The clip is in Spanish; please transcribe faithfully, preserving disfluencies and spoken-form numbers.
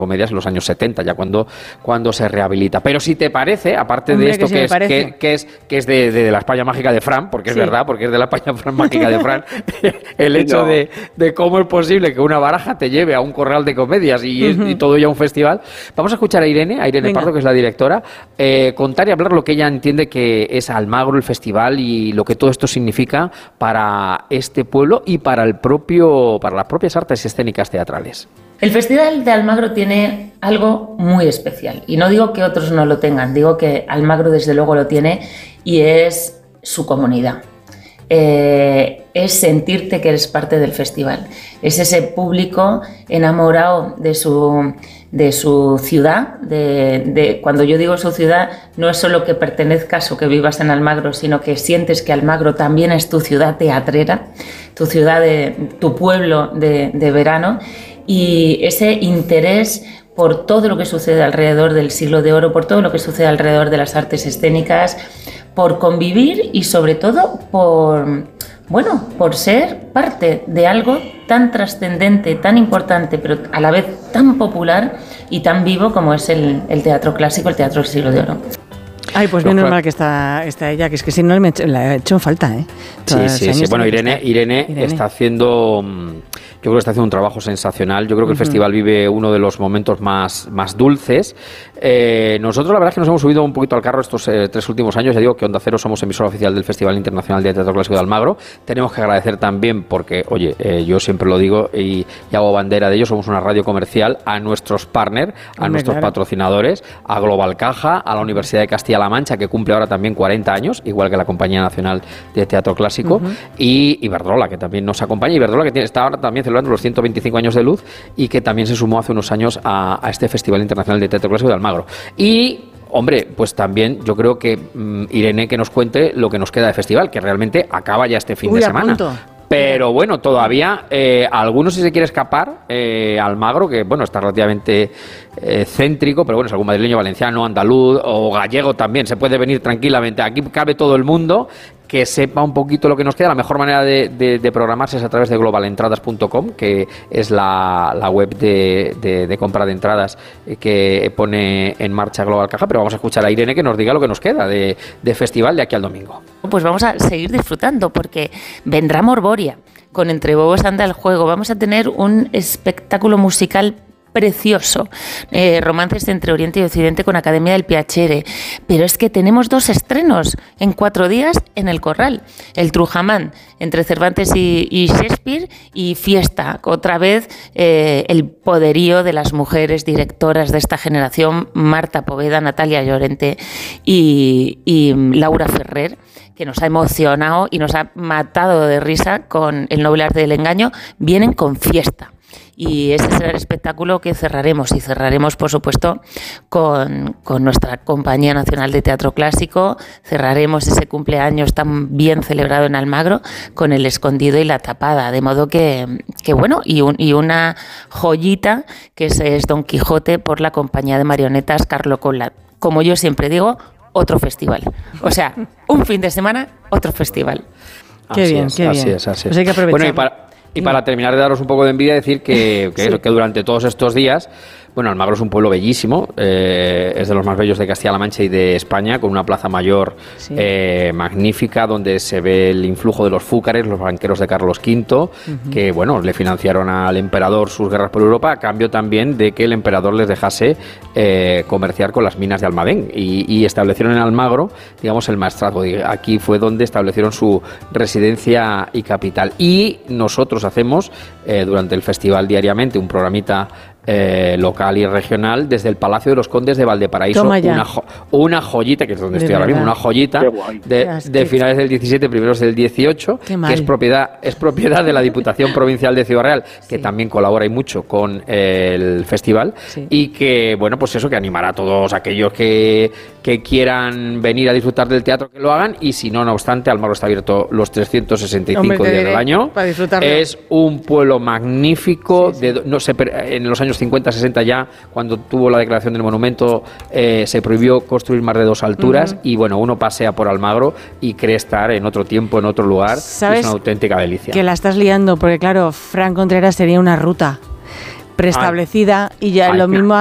comedias en los años setenta, ya cuando, cuando se rehabilita. Pero si te parece, aparte Hombre, de esto que, que, es, que, que es que es de, de, de la España mágica de Fran, porque sí. es verdad, porque es de la España mágica de Fran, el hecho no. de, de cómo es posible que una baraja te lleve a un corral de comedias y, uh-huh. y todo ya un festival. Vamos a escuchar a Irene, a Irene Venga. Pardo, que es la directora, eh, contar y hablar lo que ella entiende que es Almagro, el festival, y lo que todo esto significa para este pueblo y para el propio, para las propias artes escénicas teatrales. El Festival de Almagro tiene algo muy especial y no digo que otros no lo tengan, digo que Almagro desde luego lo tiene y es su comunidad. Eh, es sentirte que eres parte del festival, es ese público enamorado de su, de su ciudad, de, de, cuando yo digo su ciudad no es solo que pertenezcas o que vivas en Almagro, sino que sientes que Almagro también es tu ciudad teatrera, tu ciudad, de, tu pueblo de, de verano. Y ese interés por todo lo que sucede alrededor del Siglo de Oro, por todo lo que sucede alrededor de las artes escénicas, por convivir y sobre todo por, bueno, por ser parte de algo tan trascendente, tan importante, pero a la vez tan popular y tan vivo como es el, el teatro clásico, el teatro del Siglo de Oro. Ay, pues bien normal que está, está ella, que es que si no le he hecho falta, ¿eh? Todas sí, sí, sí. Bueno, Irene, Irene, Irene está haciendo, yo creo que está haciendo un trabajo sensacional. Yo creo que el uh-huh. festival vive uno de los momentos más, más dulces. Eh, nosotros la verdad es que nos hemos subido un poquito al carro estos eh, tres últimos años. Ya digo que Onda Cero somos emisora oficial del Festival Internacional de Teatro Clásico de Almagro. Tenemos que agradecer también porque, oye, eh, yo siempre lo digo y, y hago bandera de ello, somos una radio comercial, a nuestros partners, a Hombre, nuestros claro. patrocinadores, a Global Caja, a la Universidad de Castilla-La Mancha, que cumple ahora también cuarenta años, igual que la Compañía Nacional de Teatro Clásico, uh-huh. y Iberdrola, que también nos acompaña. Iberdrola, que tiene, está ahora también celebrando los ciento veinticinco años de luz y que también se sumó hace unos años a, a este Festival Internacional de Teatro Clásico de Almagro. Y hombre, pues también yo creo que um, Irene que nos cuente lo que nos queda de festival, que realmente acaba ya este fin Uy, de semana. Punto. Pero bueno, todavía eh, algunos si se quiere escapar, eh, Almagro, que bueno, está relativamente eh, céntrico, pero bueno, es algún madrileño, valenciano, andaluz o gallego también, se puede venir tranquilamente. Aquí cabe todo el mundo, que sepa un poquito lo que nos queda. La mejor manera de, de, de programarse es a través de global entradas punto com, que es la, la web de, de, de compra de entradas que pone en marcha Global Caja. Pero vamos a escuchar a Irene que nos diga lo que nos queda de, de festival de aquí al domingo. Pues vamos a seguir disfrutando porque vendrá Morboria, con Entre Bobos anda el juego. Vamos a tener un espectáculo musical precioso, eh, romances entre Oriente y Occidente con Academia del Piacere, pero es que tenemos dos estrenos en cuatro días en el Corral, el Trujamán entre Cervantes y, y Shakespeare y Fiesta, otra vez eh, el poderío de las mujeres directoras de esta generación, Marta Poveda, Natalia Llorente y, y Laura Ferrer, que nos ha emocionado y nos ha matado de risa con El noble arte del engaño, vienen con Fiesta. Y ese será el espectáculo que cerraremos. Y cerraremos, por supuesto, con, con nuestra Compañía Nacional de Teatro Clásico. Cerraremos ese cumpleaños tan bien celebrado en Almagro con El Escondido y La Tapada. De modo que, que bueno, y, un, y una joyita que es, es Don Quijote por la compañía de marionetas Carlo Collat. Como yo siempre digo, otro festival. O sea, un fin de semana, otro festival. Qué así bien, es, qué así bien. Es, así es. Pues hay que aprovechar. Bueno, y para, y para terminar de daros un poco de envidia, decir que, que, sí. que durante todos estos días, bueno, Almagro es un pueblo bellísimo, eh, es de los más bellos de Castilla-La Mancha y de España, con una plaza mayor sí. eh, magnífica, donde se ve el influjo de los fúcares, los banqueros de Carlos quinto, uh-huh. que, bueno, le financiaron al emperador sus guerras por Europa, a cambio también de que el emperador les dejase eh, comerciar con las minas de Almadén, y, y establecieron en Almagro, digamos, el maestrazgo. Aquí fue donde establecieron su residencia y capital. Y nosotros hacemos, eh, durante el festival diariamente, un programita Eh, local y regional desde el Palacio de los Condes de Valparaíso, una, jo- una joyita, que es donde de estoy verdad. ahora mismo, una joyita de, de finales del diecisiete, primeros del dieciocho, que es propiedad, es propiedad de la Diputación Provincial de Ciudad Real, que sí. también colabora y mucho con el festival, sí. y que, bueno, pues eso, que animará a todos aquellos que, que quieran venir a disfrutar del teatro, que lo hagan, y si no, no obstante, Almagro está abierto los trescientos sesenta y cinco Hombre, días del año. Para disfrutarlo. Es un pueblo magnífico, sí, sí. De, no sé, en los años cincuenta, sesenta ya, cuando tuvo la declaración del monumento, eh, se prohibió construir más de dos alturas, uh-huh. y bueno, uno pasea por Almagro y cree estar en otro tiempo, en otro lugar. ¿Sabes? Es una auténtica delicia. Que la estás liando, porque claro, Fran Contreras sería una ruta. preestablecida y ya Ay, lo mismo